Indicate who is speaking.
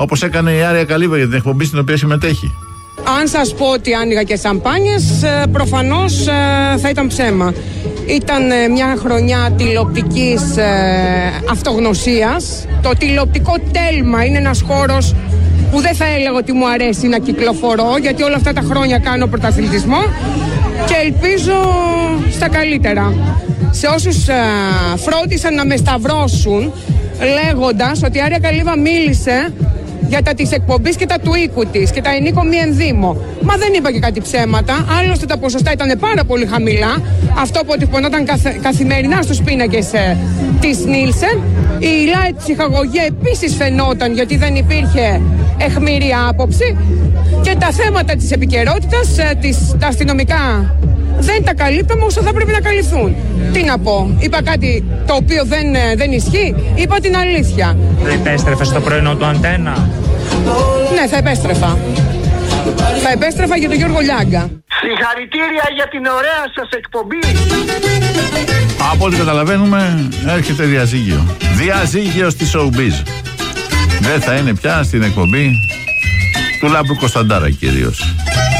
Speaker 1: όπως έκανε η Άρια Καλύβα για την εκπομπή στην οποία συμμετέχει.
Speaker 2: Αν σας πω ότι άνοιγα και σαμπάνιες, προφανώς θα ήταν ψέμα. Ήταν μια χρονιά τηλεοπτικής αυτογνωσίας. Το τηλεοπτικό τέλμα είναι ένας χώρος που δεν θα έλεγα ότι μου αρέσει να κυκλοφορώ, γιατί όλα αυτά τα χρόνια κάνω πρωταθλητισμό και ελπίζω στα καλύτερα. Σε όσους φρόντισαν να με σταυρώσουν λέγοντας ότι η Άρια Καλύβα μίλησε για τα της εκπομπής και τα του οίκου της και τα ενίκο μη ενδύμω. Μα δεν είπα και κάτι ψέματα, άλλωστε τα ποσοστά ήταν πάρα πολύ χαμηλά. Αυτό που εκπονόταν καθημερινά στους πίνακες της Νίλσεν. Η ΛΑΕ ψυχαγωγία επίσης φαινόταν, γιατί δεν υπήρχε αιχμήρια άποψη. Και τα θέματα της επικαιρότητας, τα αστυνομικά, δεν τα καλύπταμε όσο θα πρέπει να καλυφθούν. Τι να πω, είπα κάτι το οποίο δεν ισχύει, είπα την αλήθεια.
Speaker 3: Δεν επέστρεφε στο πρωινό του Αντένα?
Speaker 2: Ναι, θα επέστρεφα. Θα επέστρεφα για τον Γιώργο Λιάγκα.
Speaker 4: Συγχαρητήρια για την ωραία σας εκπομπή.
Speaker 1: Από ό,τι καταλαβαίνουμε έρχεται διαζύγιο. Διαζύγιο στη Showbiz. Δεν θα είναι πια στην εκπομπή του Λάμπρου Κωνσταντάρα κυρίως.